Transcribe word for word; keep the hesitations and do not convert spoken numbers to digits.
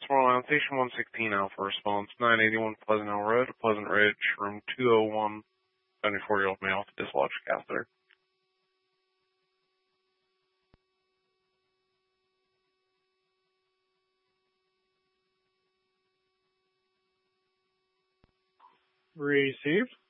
Baltimore Line, Station one sixteen Alpha response, nine eighty-one Pleasant Hill Road, Pleasant Ridge, room two oh one, seventy-four-year-old male to dislodge catheter. Received.